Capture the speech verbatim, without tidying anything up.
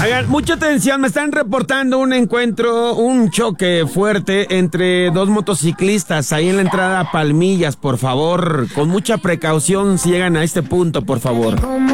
Hagan mucha atención, me están reportando un encuentro, un choque fuerte entre dos motociclistas ahí en la entrada a Palmillas, por favor, con mucha precaución si llegan a este punto, por favor.